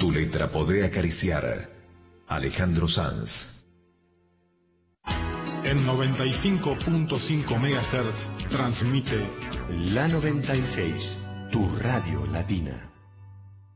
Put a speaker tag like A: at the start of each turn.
A: Tu letra podré acariciar. Alejandro Sanz.
B: En 95.5 MHz transmite
C: La 96, tu radio latina.